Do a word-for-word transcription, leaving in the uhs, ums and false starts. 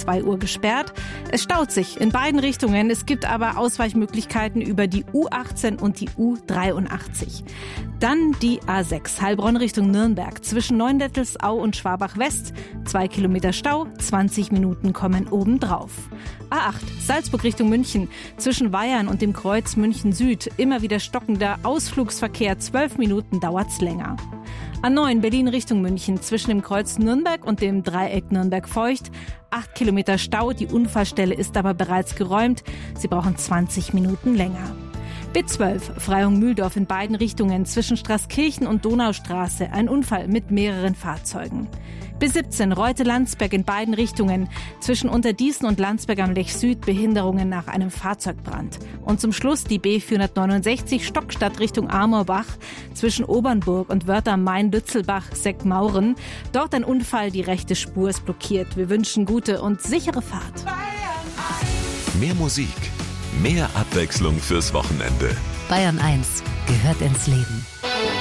zwei Uhr gesperrt. Es staut sich in beiden Richtungen. Es gibt aber Ausweichmöglichkeiten über die U achtzehn und die U dreiundachtzig. Dann die A sechs, Heilbronn Richtung Nürnberg. Zwischen Neuendettelsau und Schwabach-West. Zwei Kilometer Stau, zwanzig Minuten kommen obendrauf. A acht, Salzburg Richtung München. Zwischen Weyern und dem Kreuz München Süd. Immer wieder stockender Ausflugsverkehr. Zwölf Minuten dauert's länger. A neun, Berlin Richtung München. Zwischen dem Kreuz Nürnberg und dem Dreieck Nürnberg-Feucht. Acht Kilometer Stau. Die Unfallstelle ist aber bereits geräumt. Sie brauchen zwanzig Minuten länger. B zwölf, Freyung-Mühldorf in beiden Richtungen, zwischen Straßkirchen und Donaustraße, ein Unfall mit mehreren Fahrzeugen. B siebzehn, Reute-Landsberg in beiden Richtungen, zwischen Unterdießen und Landsberg am Lech Süd, Behinderungen nach einem Fahrzeugbrand. Und zum Schluss die B vierhundertneunundsechzig, Stockstadt Richtung Amorbach, zwischen Obernburg und Wörther-Main-Lützelbach, Seckmauren. Dort ein Unfall, die rechte Spur ist blockiert. Wir wünschen gute und sichere Fahrt. Mehr Musik, mehr Abwechslung fürs Wochenende. Bayern eins gehört ins Leben.